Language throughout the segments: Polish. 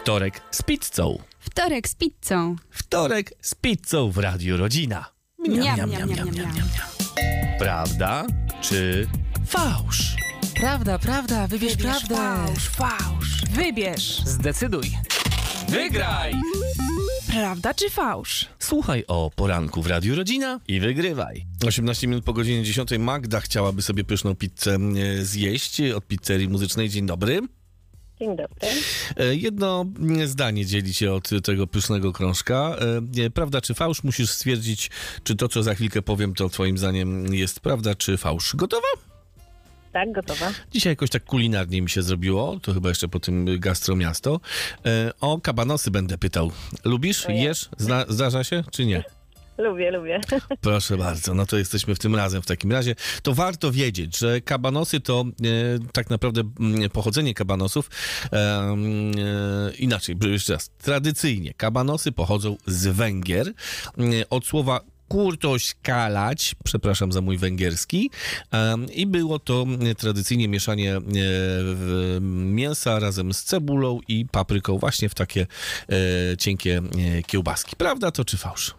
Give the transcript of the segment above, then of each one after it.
Wtorek z pizzą. Wtorek z pizzą. Wtorek z pizzą w Radiu Rodzina. Miam. Prawda czy fałsz? Prawda, wybierz prawdę. Fałsz. Wybierz. Zdecyduj. Wygraj! Prawda czy fałsz? Słuchaj o poranku w Radiu Rodzina i wygrywaj. 18 minut po godzinie 10 Magda chciałaby sobie pyszną pizzę zjeść od pizzerii muzycznej. Dzień dobry. Dzień dobry. Jedno zdanie dzieli cię od tego pysznego krążka. Prawda czy fałsz? Musisz stwierdzić, czy to, co za chwilkę powiem, to twoim zdaniem jest prawda czy fałsz. Gotowa? Tak, gotowa. Dzisiaj jakoś tak kulinarnie mi się zrobiło, to chyba jeszcze po tym gastromiasto. O kabanosy będę pytał. Lubisz? Jesz? Zdarza się, czy nie? Lubię. Proszę bardzo, no to jesteśmy w tym razem w takim razie. To warto wiedzieć, że kabanosy to tak naprawdę pochodzenie kabanosów inaczej, jeszcze raz, tradycyjnie kabanosy pochodzą z Węgier, od słowa kurtoś kalać, przepraszam za mój węgierski, i było to tradycyjnie mieszanie mięsa razem z cebulą i papryką właśnie w takie cienkie kiełbaski. Prawda to czy fałsz?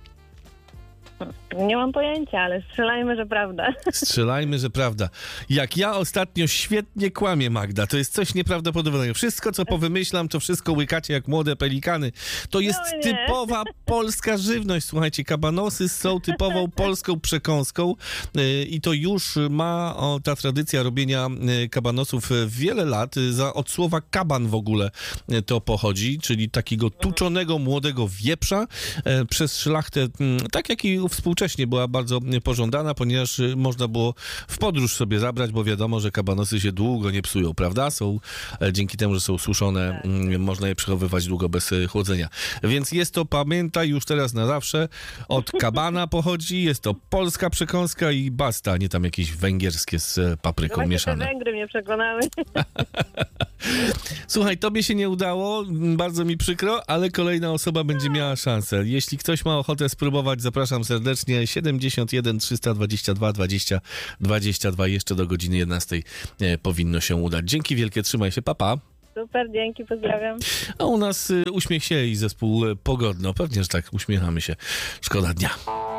Nie mam pojęcia, ale strzelajmy, że prawda. Strzelajmy, że prawda. Jak ja ostatnio świetnie kłamię, Magda, to jest coś nieprawdopodobnego. Wszystko, co powymyślam, to wszystko łykacie jak młode pelikany. To jest typowa polska żywność. Słuchajcie, kabanosy są typową polską przekąską i to już ma ta tradycja robienia kabanosów wiele lat. Od słowa kaban w ogóle to pochodzi, czyli takiego tuczonego młodego wieprza przez szlachtę, tak jak i współcześnie była bardzo pożądana, ponieważ można było w podróż sobie zabrać, bo wiadomo, że kabanosy się długo nie psują, prawda? Są dzięki temu, że są suszone, można je przechowywać długo bez chłodzenia. Więc jest to, pamiętaj już teraz na zawsze, od kabana pochodzi, jest to polska przekąska i basta, nie tam jakieś węgierskie z papryką mieszane. Te Węgry mnie przekonały. Słuchaj, tobie się nie udało, bardzo mi przykro, ale kolejna osoba będzie miała szansę. Jeśli ktoś ma ochotę spróbować, zapraszam serdecznie. 71 322 20 22, jeszcze do godziny 11 powinno się udać. Dzięki wielkie, trzymaj się, papa. Super, dzięki, pozdrawiam. A u nas uśmiech się i zespół Pogodno. Pewnie, że tak, uśmiechamy się. Szkoda dnia.